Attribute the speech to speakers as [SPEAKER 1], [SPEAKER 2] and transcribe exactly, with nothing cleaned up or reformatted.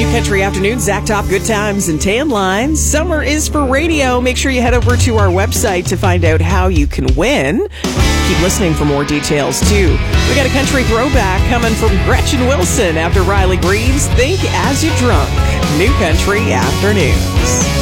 [SPEAKER 1] Country Afternoon, Zach Top, Good Times, and Tan Lines. Summer is for radio. Make sure you head over to our website to find out how you can win. Keep listening for more details, too. We got a country throwback coming from Gretchen Wilson after Riley Green's Think As You Drunk. New Country Afternoons.